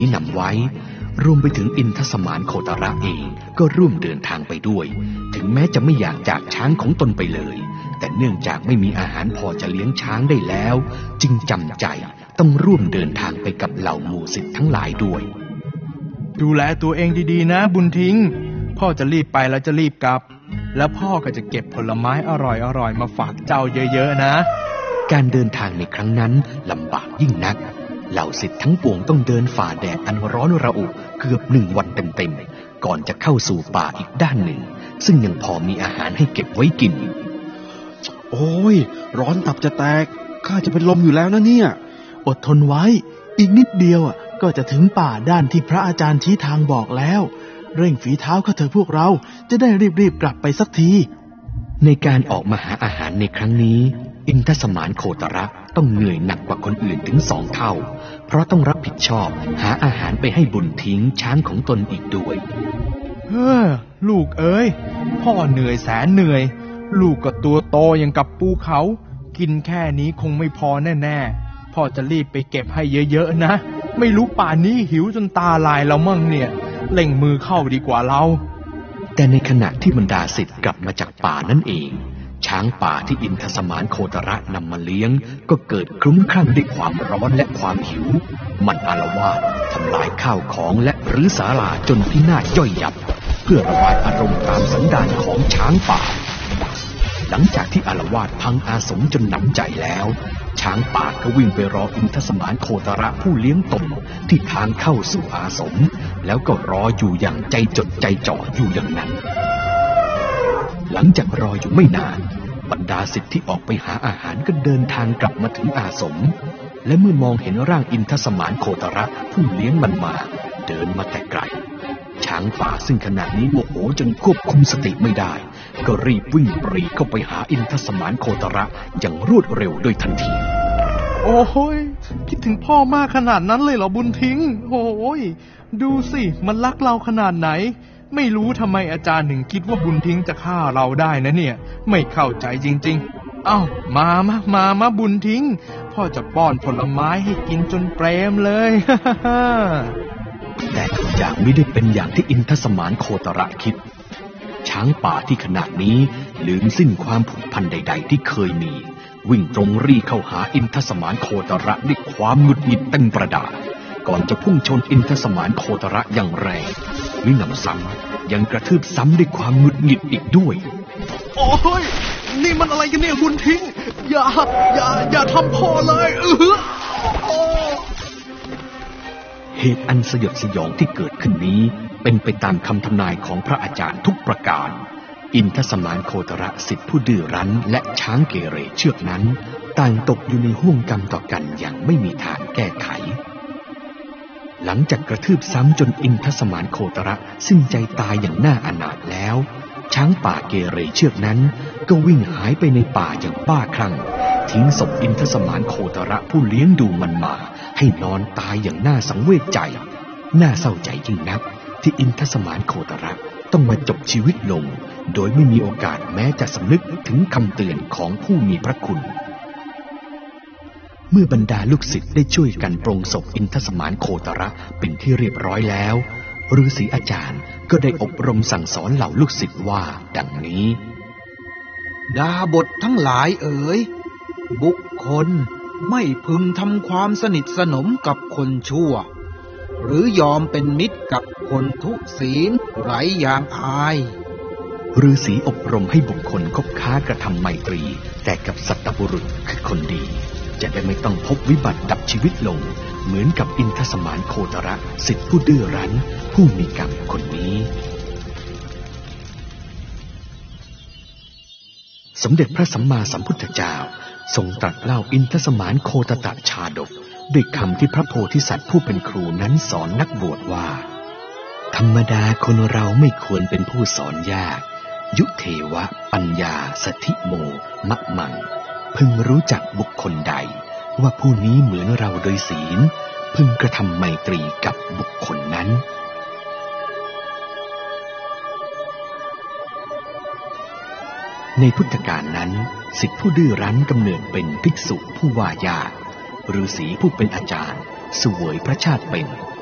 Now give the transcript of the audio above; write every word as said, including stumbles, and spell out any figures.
นี้นำไว้รวมไปถึงอินทสมานโคตระเองก็ร่วมเดินทางไปด้วยถึงแม้จะไม่อยากจากช้างของตนไปเลยแต่เนื่องจากไม่มีอาหารพอจะเลี้ยงช้างได้แล้วจึงจำใจต้องร่วมเดินทางไปกับเหล่าหมู่ศิษย์ทั้งหลายด้วยดูแลตัวเองดีๆนะบุญทิ้งพ่อจะรีบไปแล้วจะรีบกลับแล้วพ่อก็จะเก็บผลไม้อร่อยๆมาฝากเจ้าเยอะๆนะการเดินทางในครั้งนั้นลำบากยิ่งนักเหล่าศิษย์ทั้งปวงต้องเดินฝ่าแดดอันร้อนระอุเกือบหนึ่งวันเต็มๆก่อนจะเข้าสู่ป่าอีกด้านหนึ่งซึ่งยังพอมีอาหารให้เก็บไว้กินโอ้ยร้อนตับจะแตกข้าจะเป็นลมอยู่แล้วนะเนี่ยอดทนไว้อีกนิดเดียวอ่ะก็จะถึงป่าด้านที่พระอาจารย์ชี้ทางบอกแล้วเร่งฝีเท้าเข้าเถอะพวกเราจะได้รีบๆกลับไปสักทีในการออกมาหาอาหารในครั้งนี้อินทสมานโคตระต้องเหนื่อยหนักกว่าคนอื่นถึงสองเท่าเพราะต้องรับผิดชอบหาอาหารไปให้บุญทิ้งช้างของตนอีกด้วยเฮ้อลูกเอ้ยพ่อเหนื่อยแสนเหนื่อยลูกก็ตัวโตอย่างกับภูเขากินแค่นี้คงไม่พอแน่ๆพ่อจะรีบไปเก็บให้เยอะๆนะไม่รู้ป่านนี้หิวจนตาลายแล้วมั่งเนี่ยเร่งมือเข้าดีกว่าเราแต่ในขณะที่บรรดาศิษย์กลับมาจากป่านั่นเองช้างป่าที่อินทสมานโคตระนำมาเลี้ยงก็เกิดคลุ้มคลั่งด้วยความร้อนและความหิวมันอาละวาดทำลายข้าวของและรื้อศาลาจนพินาศย่อยยับเพื่อระบายอารมณ์ตามสันดานของช้างป่าหลังจากที่อาละวาดพังอาสมจนหนำใจแล้วช้างป่าก็วิ่งไปรออินทสมานโคตระผู้เลี้ยงตนที่ทางเข้าสู่อาสมแล้วก็รออยู่อย่างใจจดใจจ่ออยู่อย่างนั้นหลังจากรออยู่ไม่นานบรรดาศิษย์ที่ออกไปหาอาหารก็เดินทางกลับมาถึงอาสมและเมื่อมองเห็นร่างอินทสมานโคตระผู้เลี้ยงมันมาเดินมาแต่ไกลช้างป่าซึ่งขณะนี้โมโหจนควบคุมสติไม่ได้ก็รีบวิ่งปรีเข้าไปหาอินทสมานโคตระอย่างรวดเร็วโดยทันทีโอ้ยคิดถึงพ่อมากขนาดนั้นเลยเหรอบุญทิ้งโอ้ยดูสิมันรักเราขนาดไหนไม่รู้ทำไมอาจารย์ถึงคิดว่าบุญทิ้งจะฆ่าเราได้นะเนี่ยไม่เข้าใจจริงๆเอ้ามามามามาบุญทิ้งพ่อจะป้อนผลไม้ให้กินจนเปรมเลยแต่ทุกอย่างไม่ได้เป็นอย่างที่อินทสมานโคตระคิดช้างป่าที่ขณะนี้ลืมสิ้นความผูกพันใดๆที่เคยมีวิ่งตรงรีเข้าหาอินทสมานโคตระด้วยความหงุดหงิดเต็มประดาก่อนจะพุ่งชนอินทสมานโคตระอย่างแรงมิหนำซ้ำยังกระทืบซ้ำด้วยความหงุดหงิดอีกด้วยโอ้ยนี่มันอะไรกันเนี่ยบุญทิ้งอย่าอย่าอย่าทำพ่อเลยเออเหตุอันสยดสยองที่เกิดขึ้นนี้เป็นไปตามคำทำนายของพระอาจารย์ทุกประการอินทสมานโคตระศิษย์ผู้ดื้อรั้นและช้างเกเรเชือกนั้นต่างตกอยู่ในห่วงกรรมต่อกันอย่างไม่มีทางแก้ไขหลังจากกระทืบซ้ำจนอินทสมานโคตระสิ้นใจตายอย่างน่าอนาถแล้วช้างป่าเกเรเชือกนั้นก็วิ่งหายไปในป่าอย่างบ้าคลั่งทิ้งศพอินทสมานโคตระผู้เลี้ยงดูมันมาให้นอนตายอย่างน่าสังเวชใจน่าเศร้าใจยิ่งนักที่อินทสมานโคตระต้องมาจบชีวิตลงโดยไม่มีโอกาสแม้จะสำนึกถึงคำเตือนของผู้มีพระคุณเมื่อบรรดาลูกศิษย์ได้ช่วยกันปรงศพอินทสมานโคตระเป็นที่เรียบร้อยแล้วฤาษีอาจารย์ก็ได้อบรมสั่งสอนเหล่าลูกศิษย์ว่าดังนี้ดาบททั้งหลายเอ๋ยบุคคลไม่พึงทำความสนิทสนมกับคนชั่วหรือยอมเป็นมิตรกับคนทุศีลไร้ยางอายฤาษีอบรมให้บุคคลคบค้ากระทำไมตรีแต่กับสัตบุรุษคือคนดีจะได้ไม่ต้องพบวิบัติดับชีวิตลงเหมือนกับอินทสมานโคตระศิษย์ผู้ดื้อรั้นผู้มีกรรมคนนี้สมเด็จพระสัมมาสัมพุทธเจ้าทรงตรัสเล่าอินทสมานโคตตชาดกด้วยคำที่พระโพธิสัตว์ผู้เป็นครูนั้นสอนนักบวชว่าธรรมดาคนเราไม่ควรเป็นผู้สอนยากยุเทวะปัญญาสถิโมมะมังพึงรู้จักบุคคลใดว่าผู้นี้เหมือนเราโดยศีลพึงกระทำไมตรีกับบุคคลนั้นในพุทธกาลนั้นศิษย์ผู้ดื้อรั้นกำเนิดเป็นภิกษุผู้ว่ายากฤาษีผู้เป็นอาจารย์เสวยพระชาติเป็น